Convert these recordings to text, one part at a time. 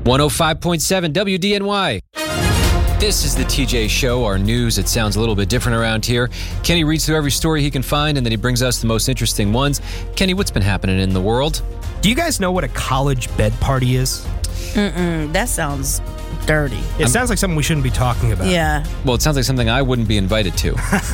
105.7 WDNY. This is the TJ Show, our news. It sounds a little bit different around here. Kenny reads through every story he can find, and then he brings us the most interesting ones. Kenny, what's been happening in the world? Do you guys know what a college bed party is? That sounds dirty. It sounds like something we shouldn't be talking about. Yeah. Well, it sounds like something I wouldn't be invited to.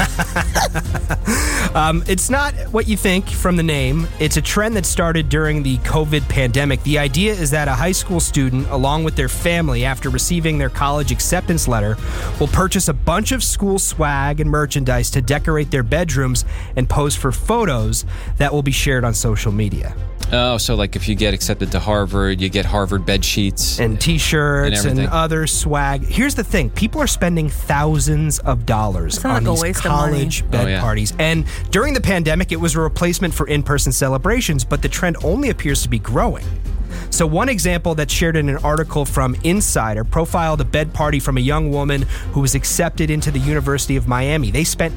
It's not what you think from the name. It's a trend that started during the COVID pandemic. The idea is that a high school student, along with their family, after receiving their college acceptance letter, will purchase a bunch of school swag and merchandise to decorate their bedrooms and pose for photos that will be shared on social media. Oh, so like if you get accepted to Harvard, you get Harvard bed sheets. And T-shirts and other swag. Here's the thing. People are spending thousands of dollars on these college bed parties. And during the pandemic, it was a replacement for in-person celebrations, but the trend only appears to be growing. So one example that's shared in an article from Insider profiled a bed party from a young woman who was accepted into the University of Miami. They spent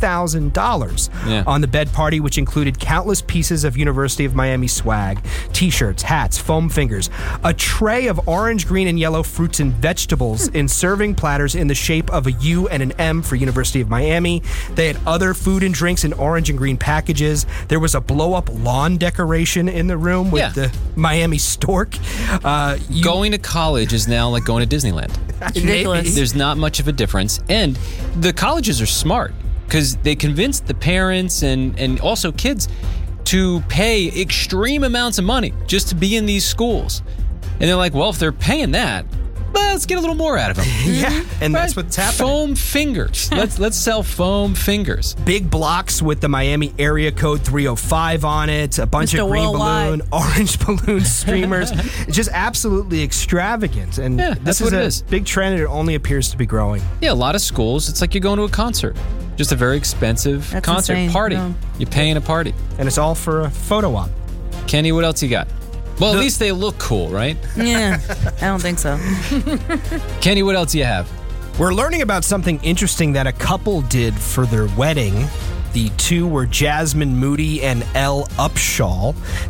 $2,000 on the bed party, which included countless pieces of University of Miami swag, T-shirts, hats, foam fingers, a tray of orange, green, and yellow fruits and vegetables in serving platters in the shape of a U and an M for University of Miami. They had other food and drinks in orange and green packages. There was a blow-up lawn decoration in the room with the Miami stork. Going to college is now like going to Disneyland. Ridiculous. There's not much of a difference. And the colleges are smart because they convinced the parents and also kids to pay extreme amounts of money just to be in these schools. And they're like, well, if they're paying that, let's get a little more out of them. And that's what's happening. Foam fingers. Let's sell foam fingers. Big blocks with the Miami area code 305 on it, a bunch of green balloon, orange balloon streamers. It's just absolutely extravagant. And this is a big trend, and it only appears to be growing. Yeah, a lot of schools, it's like you're going to a concert. Just a very expensive concert. Insane. Party. No. You're paying a party. And it's all for a photo op. Kenny, what else you got? Well, at least they look cool, right? Yeah, I don't think so. Kenny, what else do you have? We're learning about something interesting that a couple did for their wedding. The two were Jasmine Moody and Elle Upshaw.